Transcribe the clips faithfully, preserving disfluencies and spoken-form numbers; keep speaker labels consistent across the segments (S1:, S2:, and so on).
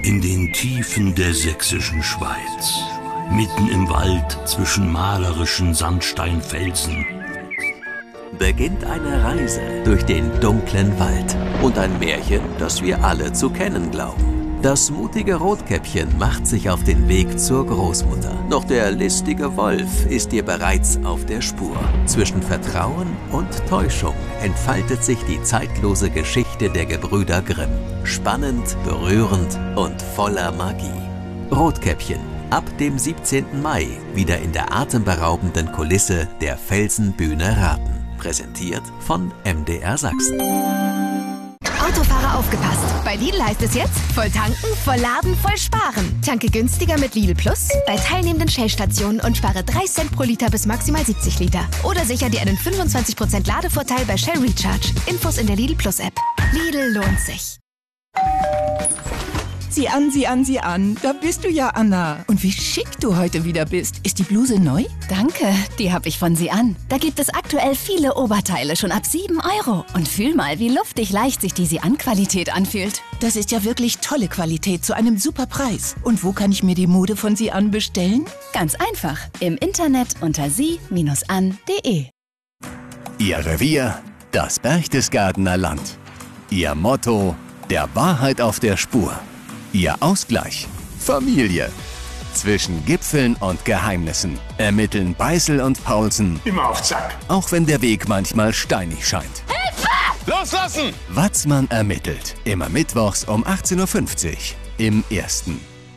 S1: In den Tiefen der sächsischen Schweiz, mitten im Wald zwischen malerischen Sandsteinfelsen,
S2: beginnt eine Reise durch den dunklen Wald und ein Märchen, das wir alle zu kennen glauben. Das mutige Rotkäppchen macht sich auf den Weg zur Großmutter. Doch der listige Wolf ist ihr bereits auf der Spur. Zwischen Vertrauen und Täuschung entfaltet sich die zeitlose Geschichte der Gebrüder Grimm. Spannend, berührend und voller Magie. Rotkäppchen, ab dem siebzehnten Mai wieder in der atemberaubenden Kulisse der Felsenbühne Rathen. Präsentiert von M D R Sachsen.
S3: Autofahrer aufgepasst! Bei Lidl heißt es jetzt, voll tanken, voll laden, voll sparen. Tanke günstiger mit Lidl Plus bei teilnehmenden Shell-Stationen und spare drei Cent pro Liter bis maximal siebzig Liter. Oder sicher dir einen fünfundzwanzig Prozent Ladevorteil bei Shell Recharge. Infos in der Lidl Plus App. Lidl lohnt sich.
S4: Sieh an, sieh an, sieh an. Da bist du ja, Anna. Und wie schick du heute wieder bist. Ist die Bluse neu?
S5: Danke, die habe ich von Sie an. Da gibt es aktuell viele Oberteile schon ab sieben Euro. Und fühl mal, wie luftig leicht sich die Sie an Qualität anfühlt.
S4: Das ist ja wirklich tolle Qualität zu einem super Preis. Und wo kann ich mir die Mode von Sie an bestellen?
S5: Ganz einfach. Im Internet unter sie Bindestrich an punkt de.
S6: Ihr Revier, das Berchtesgadener Land. Ihr Motto, der Wahrheit auf der Spur. Ihr Ausgleich, Familie. Zwischen Gipfeln und Geheimnissen ermitteln Beißel und Paulsen.
S7: Immer auf Zack.
S6: Auch wenn der Weg manchmal steinig scheint.
S7: Hilfe! Loslassen!
S6: Watzmann ermittelt. Immer mittwochs um achtzehn Uhr fünfzig im Ersten.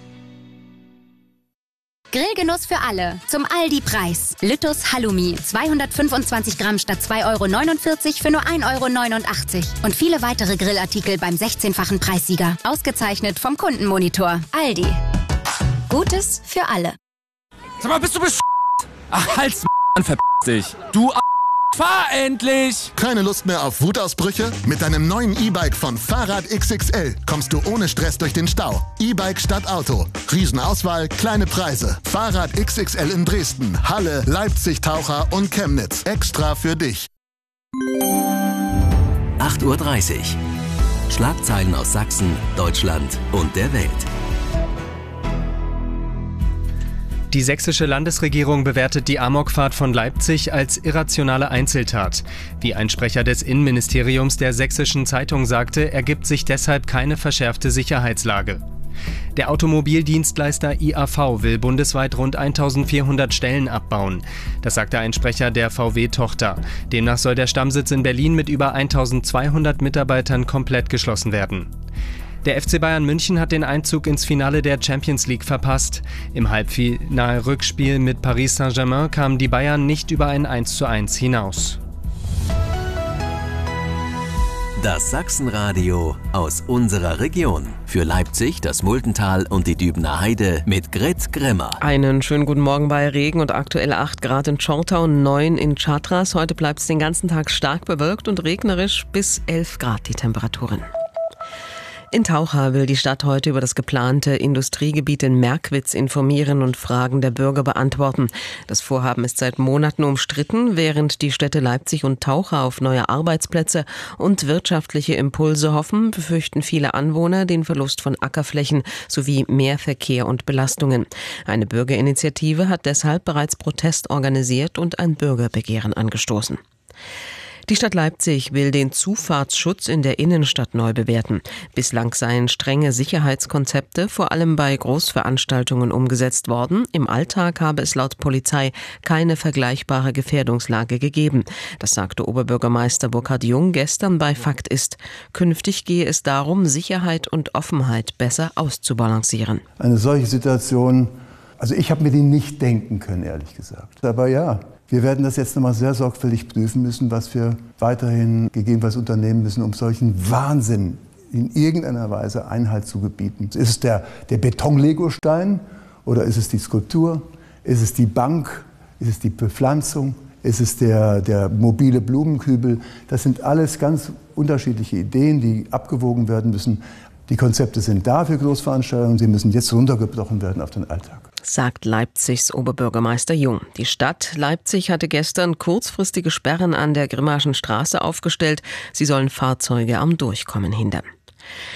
S8: Grillgenuss für alle. Zum Aldi-Preis. Lüttus Halloumi. zweihundertfünfundzwanzig Gramm statt zwei Euro neunundvierzig für nur ein Euro neunundachtzig. Und viele weitere Grillartikel beim sechzehnfachen Preissieger. Ausgezeichnet vom Kundenmonitor. Aldi. Gutes für alle.
S9: Sag mal, bist du besch***? Ach, halt's m***, verpiss dich. Du a***, fahr endlich!
S10: Keine Lust mehr auf Wutausbrüche? Mit deinem neuen E-Bike von Fahrrad X X L kommst du ohne Stress durch den Stau. E-Bike statt Auto. Riesenauswahl, kleine Preise. Fahrrad X X L in Dresden, Halle, Leipzig, Taucher und Chemnitz. Extra für dich.
S2: acht Uhr dreißig. Schlagzeilen aus Sachsen, Deutschland und der Welt.
S11: Die sächsische Landesregierung bewertet die Amokfahrt von Leipzig als irrationale Einzeltat. Wie ein Sprecher des Innenministeriums der Sächsischen Zeitung sagte, ergibt sich deshalb keine verschärfte Sicherheitslage. Der Automobildienstleister I A V will bundesweit rund eintausendvierhundert Stellen abbauen. Das sagte ein Sprecher der V W-Tochter. Demnach soll der Stammsitz in Berlin mit über eintausendzweihundert Mitarbeitern komplett geschlossen werden. Der F C Bayern München hat den Einzug ins Finale der Champions League verpasst. Im Halbfinal-Rückspiel mit Paris Saint-Germain kamen die Bayern nicht über ein eins zu eins hinaus.
S2: Das Sachsenradio aus unserer Region. Für Leipzig, das Muldental und die Dübener Heide mit Grit Grimmer.
S12: Einen schönen guten Morgen bei Regen und aktuell acht Grad in Tschortau, neun in Chartras. Heute bleibt es den ganzen Tag stark bewölkt und regnerisch, bis elf Grad die Temperaturen. In Taucha will die Stadt heute über das geplante Industriegebiet in Merkwitz informieren und Fragen der Bürger beantworten. Das Vorhaben ist seit Monaten umstritten, während die Städte Leipzig und Taucha auf neue Arbeitsplätze und wirtschaftliche Impulse hoffen, befürchten viele Anwohner den Verlust von Ackerflächen sowie mehr Verkehr und Belastungen. Eine Bürgerinitiative hat deshalb bereits Protest organisiert und ein Bürgerbegehren angestoßen. Die Stadt Leipzig will den Zufahrtsschutz in der Innenstadt neu bewerten. Bislang seien strenge Sicherheitskonzepte vor allem bei Großveranstaltungen umgesetzt worden. Im Alltag habe es laut Polizei keine vergleichbare Gefährdungslage gegeben. Das sagte Oberbürgermeister Burkhard Jung gestern bei Fakt ist. Künftig gehe es darum, Sicherheit und Offenheit besser auszubalancieren.
S13: Eine solche Situation, also ich habe mir die nicht denken können, ehrlich gesagt. Aber ja. Wir werden das jetzt nochmal sehr sorgfältig prüfen müssen, was wir weiterhin gegebenenfalls unternehmen müssen, um solchen Wahnsinn in irgendeiner Weise Einhalt zu gebieten. Ist es der, der Beton-Legostein oder ist es die Skulptur? Ist es die Bank? Ist es die Bepflanzung? Ist es der, der mobile Blumenkübel? Das sind alles ganz unterschiedliche Ideen, die abgewogen werden müssen. Die Konzepte sind da für Großveranstaltungen, sie müssen jetzt runtergebrochen werden auf den Alltag.
S12: Sagt Leipzigs Oberbürgermeister Jung. Die Stadt Leipzig hatte gestern kurzfristige Sperren an der Grimmaschen Straße aufgestellt. Sie sollen Fahrzeuge am Durchkommen hindern.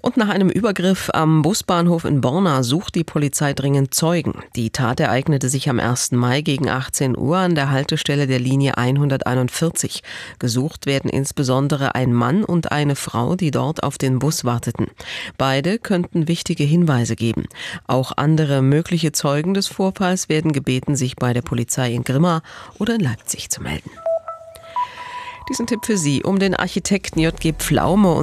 S12: Und nach einem Übergriff am Busbahnhof in Borna sucht die Polizei dringend Zeugen. Die Tat ereignete sich am ersten Mai gegen achtzehn Uhr an der Haltestelle der Linie hunderteinundvierzig. Gesucht werden insbesondere ein Mann und eine Frau, die dort auf den Bus warteten. Beide könnten wichtige Hinweise geben. Auch andere mögliche Zeugen des Vorfalls werden gebeten, sich bei der Polizei in Grimma oder in Leipzig zu melden. Diesen Tipp für Sie: Um den Architekten J G Pflaume und